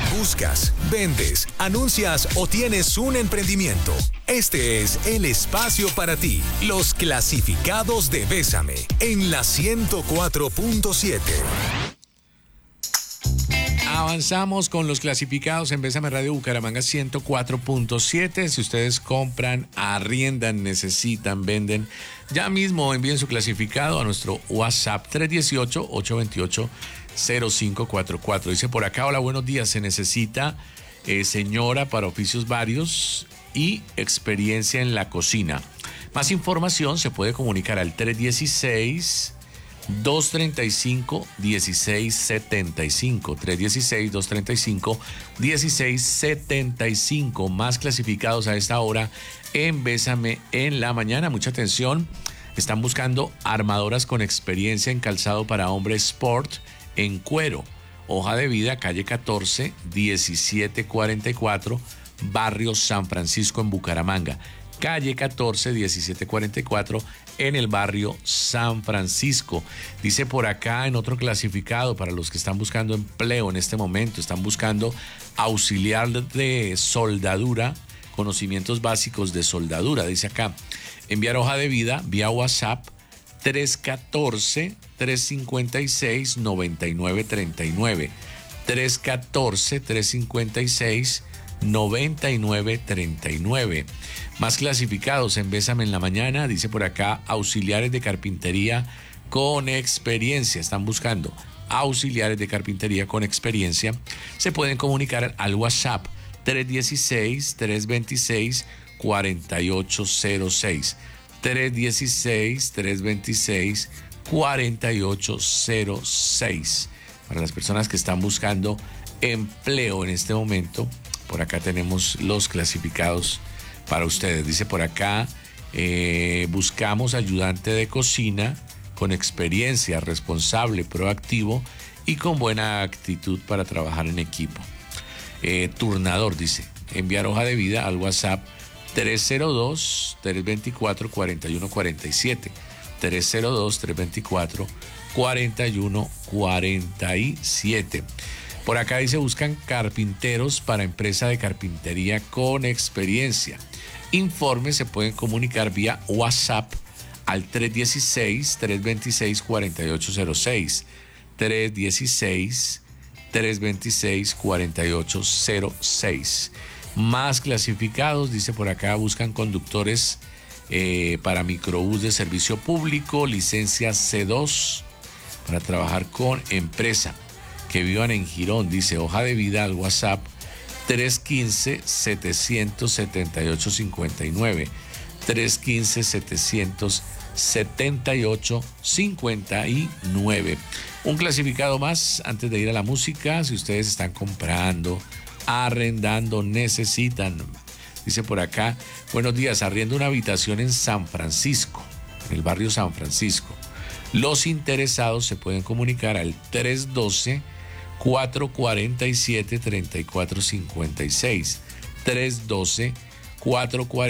Buscas, vendes, anuncias o tienes un emprendimiento. Este es el espacio para ti. Los clasificados de Bésame en la 104.7. Avanzamos con los clasificados en Bésame Radio Bucaramanga 104.7. Si ustedes compran, arriendan, necesitan, venden, ya mismo envíen su clasificado a nuestro WhatsApp 318-828-0544. Dice por acá: hola, buenos días. Se necesita señora para oficios varios y experiencia en la cocina. Más información se puede comunicar al 316-235-1675. 316-235-1675. Más clasificados a esta hora en Bésame en la mañana. Mucha atención. Están buscando armadoras con experiencia en calzado para hombre sport en cuero. Hoja de vida, calle 14, 1744, barrio San Francisco en Bucaramanga. Calle 14, 1744, en el barrio San Francisco. Dice por acá en otro clasificado, para los que están buscando empleo en este momento, están buscando auxiliar de soldadura, conocimientos básicos de soldadura. Dice acá, enviar hoja de vida vía WhatsApp 314-356-9939. 314-356-9939. Más clasificados en Bésame en la mañana, dice por acá, auxiliares de carpintería con experiencia. Están buscando auxiliares de carpintería con experiencia. Se pueden comunicar al WhatsApp 316-326-4806. 316-326-4806. Para las personas que están buscando empleo en este momento, por acá tenemos los clasificados para ustedes. Dice por acá, buscamos ayudante de cocina con experiencia, responsable, proactivo y con buena actitud para trabajar en equipo. Turnador, dice, enviar hoja de vida al WhatsApp 302-324-4147. 302-324-4147. Por acá dice, buscan carpinteros para empresa de carpintería con experiencia. Informes se pueden comunicar vía WhatsApp al 316-326-4806. 316-326-4806. Más clasificados, dice por acá, buscan conductores para microbús de servicio público, licencia C2 para trabajar con empresa, que vivan en Girón. Dice hoja de vida al WhatsApp 315-778-59. 315-778-59. Un clasificado más antes de ir a la música. Si ustedes están comprando, arrendando, necesitan, dice por acá, buenos días, arriendo una habitación en San Francisco, en el barrio San Francisco. Los interesados se pueden comunicar al 312-447-3456. 312-447